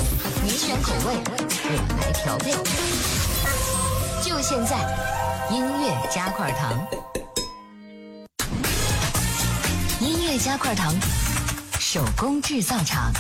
你选口味，我来调配。就现在，音乐加块糖，音乐加块糖，手工制造厂。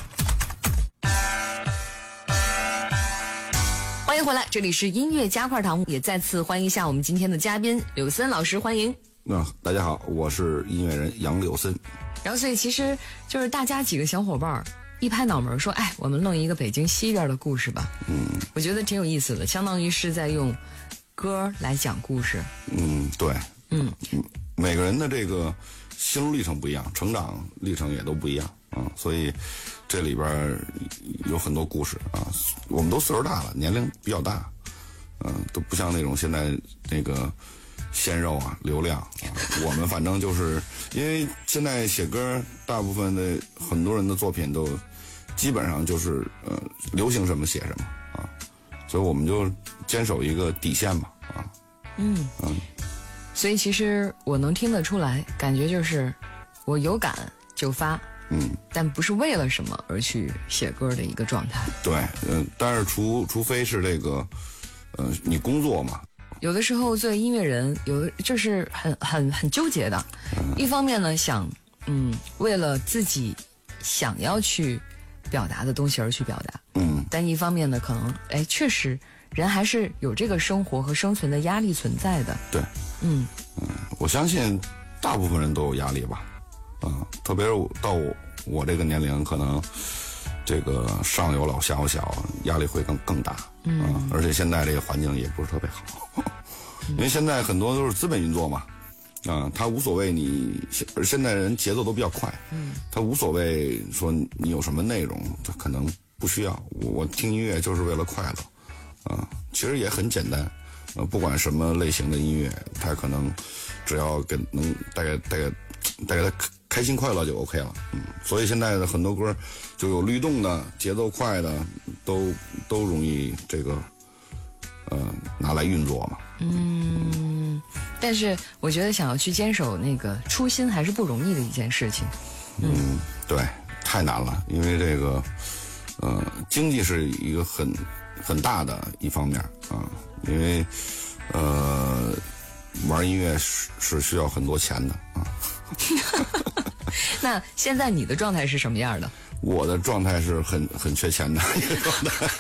欢迎回来，这里是音乐加块糖，也再次欢迎一下我们今天的嘉宾柳森老师，欢迎。 大家好，我是音乐人杨柳森。 然后所以其实就是大家几个小伙伴一拍脑门说，哎，我们弄一个北京西边的故事吧。我觉得挺有意思的，相当于是在用歌来讲故事。 对。每个人的这个心路历程不一样，成长历程也都不一样所以这里边有很多故事我们都岁数大了，年龄比较大都不像那种现在那个鲜肉流量我们反正就是因为现在写歌大部分的很多人的作品都基本上就是流行什么写什么所以我们就坚守一个底线嘛所以其实我能听得出来，感觉就是我有感就发但不是为了什么而去写歌的一个状态。 对但是除非是这个你工作嘛， 有的时候作为音乐人，有的就是很纠结的。一方面呢，想为了自己想要去表达的东西而去表达，但一方面呢，可能确实人还是有这个生活和生存的压力存在的。 对，我相信大部分人都有压力吧，特别是到我这个年龄，可能这个上有老下有小，压力会更大。而且现在这个环境也不是特别好，因为现在很多都是资本运作嘛，他无所谓你，现在人节奏都比较快，他无所谓说你有什么内容，他可能不需要。我听音乐就是为了快乐，其实也很简单，不管什么类型的音乐，他可能只要能带给他开心快乐就 OK 了。所以现在的很多歌就有律动的、节奏快的，都容易这个拿来运作嘛。 但是我觉得想要去坚守那个初心还是不容易的一件事情。 对，太难了，因为这个经济是一个很大的一方面因为玩音乐是需要很多钱的那现在你的状态是什么样的？ 我的状态是很缺钱的一个状态